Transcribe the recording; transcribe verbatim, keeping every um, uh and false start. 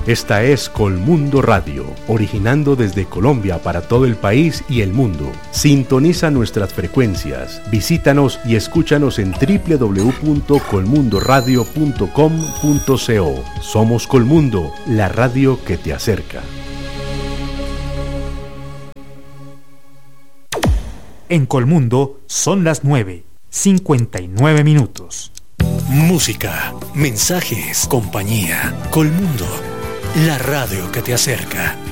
Esta es Colmundo Radio, originando desde Colombia para todo el país y el mundo. Sintoniza nuestras frecuencias, visítanos y escúchanos en doble u doble u doble u punto colmundo radio punto com punto co. Somos Colmundo, la radio que te acerca. En Colmundo son las nueve, cincuenta y nueve minutos. Música, mensajes, compañía. Colmundo, la radio que te acerca.